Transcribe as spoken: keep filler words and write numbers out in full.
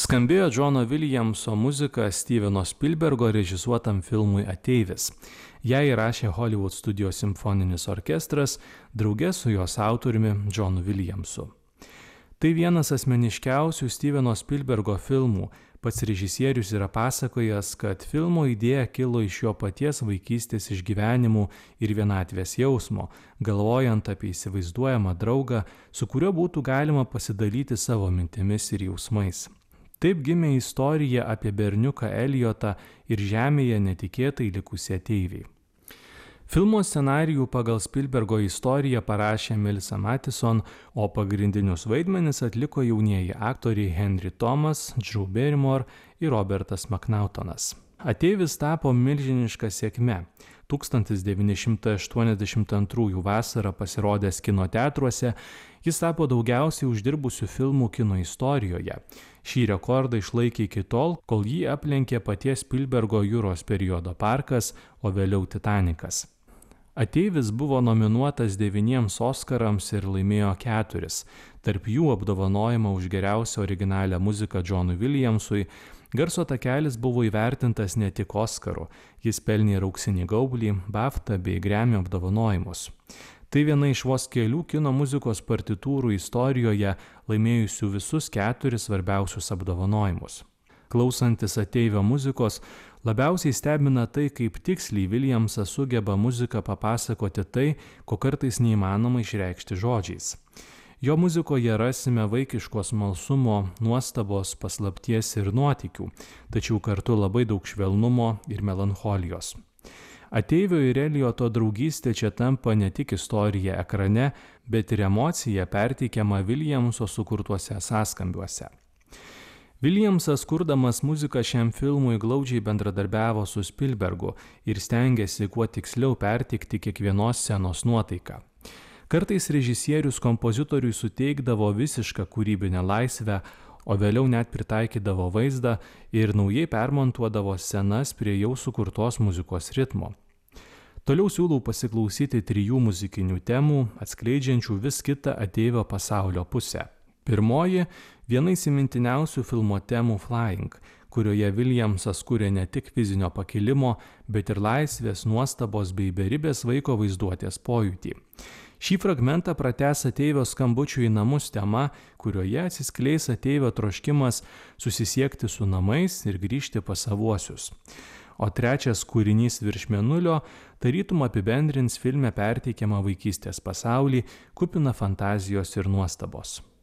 Skambėjo Džono Viljamso muzika Steveno Spielbergo režisuotam filmui Ateivis. Ją įrašė Hollywood studijos simfoninis orkestras drauge su jos autoriumi Džonu Viljamsu. Tai vienas asmeniškiausių Steveno Spielbergo filmų. Pats režisierius yra pasakojęs, kad filmo idėja kilo iš jo paties vaikystės išgyvenimų ir vienatvės jausmo, galvojant apie įsivaizduojamą draugą, su kuriuo būtų galima pasidalyti savo mintimis ir jausmais. Taip gimė istorija apie berniuką Eliotą ir žemėje netikėtai likusią ateiviai. Filmo scenarijų pagal Spielbergo istoriją parašė Melissa Mathison, o pagrindinius vaidmenis atliko jaunieji aktoriai Henry Thomas, Drew Barrymore ir Robertas McNaughtonas. Ateivis tapo milžiniška sėkme. tūkstantis devyni šimtai aštuoniasdešimt antrųjų vasarą pasirodęs kino teatruose, jis tapo daugiausiai uždirbusių filmų kino istorijoje. Šį rekordą išlaikė iki tol, kol jį aplenkė paties Spielbergo Jūros periodo parkas, o vėliau Titanikas. Ateivis buvo nominuotas devyniems Oskarams ir laimėjo keturis. Tarp jų apdovanojimą už geriausią originalią muziką Džonui Viljamsui. Garso takelis buvo įvertintas ne tik Oskaru, jis pelnė ir auksinį gaublį, BAFTA bei Grammy apdovanojimus. Tai viena iš vos kelių kino muzikos partitūrų istorijoje laimėjusių visus keturis svarbiausius apdovanojimus. Klausantis Ateivio muzikos, labiausiai stebina tai, kaip tiksliai Viljamsas sugeba muziką papasakoti tai, ko kartais neįmanoma išreikšti žodžiais. Jo muzikoje rasime vaikiško smalsumo, nuostabos, paslapties ir nuotykių, tačiau kartu labai daug švelnumo ir melancholijos. Ateivio ir Elioto draugystė čia tampa ne tik istorija ekrane, bet ir emocija perteikiama Viljamso sukurtuose sąskambiuose. Viljamsas, kurdamas muziką šiam filmui, glaudžiai bendradarbiavo su Spielbergu ir stengėsi kuo tiksliau perteikti kiekvienos scenos nuotaiką. Kartais režisierius kompozitoriui suteikdavo visišką kūrybinę laisvę, o vėliau net pritaikydavo vaizdą ir naujai permontuodavo scenas prie jau sukurtos muzikos ritmo. Toliau siūlau pasiklausyti trijų muzikinių temų, atskleidžiančių vis kitą Ateivio pasaulio pusę. Pirmoji – viena įsimintiniausių filmo temų Flying, kurioje Viljamsas kūrė ne tik fizinio pakilimo, bet ir laisvės, nuostabos bei beribės vaiko vaizduotės pojūtį. Šį fragmentą pratęs Ateivio skambučių į namus tema, kurioje atsiskleis Ateivio troškimas susisiekti su namais ir grįžti pas savuosius. O trečias kūrinys Virš mėnulio tarytum apibendrins filme perteikiamą vaikystės pasaulį, kupiną fantazijos ir nuostabos.